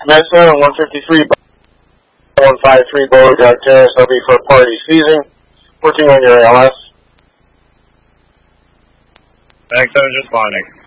Mesa 153, 153 Beauregard Terrace, LB for party seizing. Working on your ALS. Thanks, I was responding.